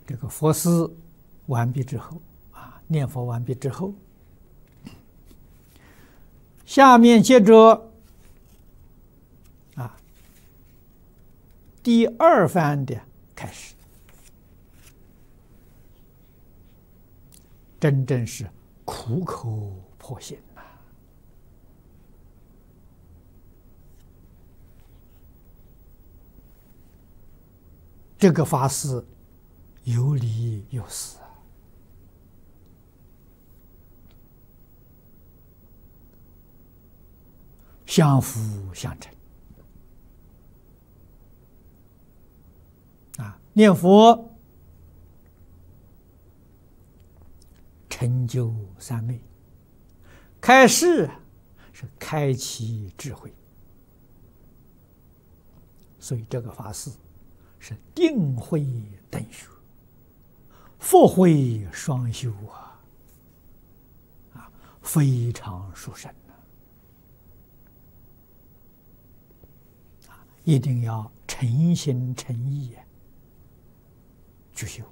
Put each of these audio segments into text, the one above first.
这个佛事完毕之后念佛完毕之后，下面接着第二番的开始，真正是苦口婆心这个法事有理有事相辅相成念佛成就三昧，开示是开启智慧，所以这个法事是定慧等学，佛慧双修非常殊胜一定要诚心诚意去修。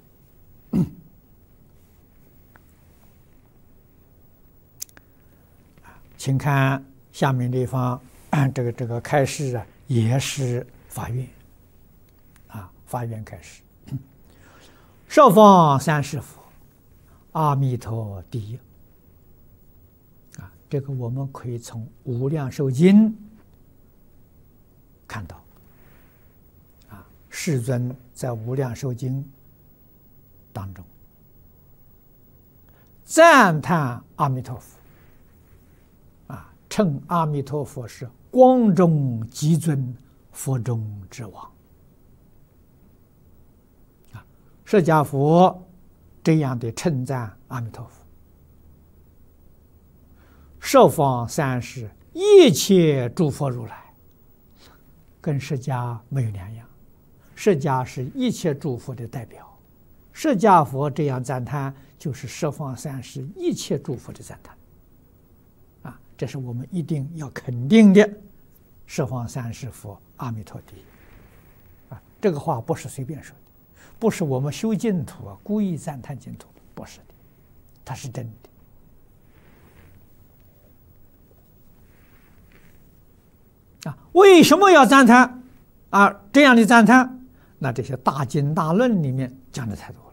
请看下面地方，这个开示也是法愿法愿开示。十方三世佛，阿弥陀第一。这个我们可以从《无量寿经》看到，世尊在《无量寿经》当中赞叹阿弥陀佛，称阿弥陀佛是光中极尊，佛中之王。释迦佛这样的称赞阿弥陀佛，十方三世一切诸佛如来跟释迦没有两样，释迦是一切诸佛的代表，释迦佛这样赞叹就是十方三世一切诸佛的赞叹这是我们一定要肯定的。十方三世佛阿弥陀第一这个话不是随便说的，不是我们修净土故意赞叹净土，不是的，它是真的为什么要赞叹这样的赞叹？那这些大经大论里面讲的太多